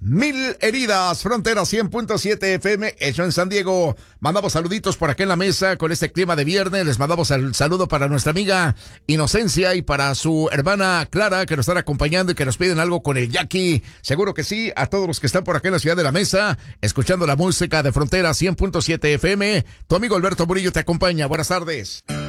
Mil heridas, Frontera 100.7 FM, hecho en San Diego. Mandamos saluditos por acá en la mesa con este clima de viernes. Les mandamos el saludo para nuestra amiga Inocencia y para su hermana Clara, que nos están acompañando y que nos piden algo con el Jackie. Seguro que sí, a todos los que están por acá en la ciudad de la mesa, escuchando la música de Frontera 100.7 FM. Tu amigo Alberto Murillo te acompaña. Buenas tardes.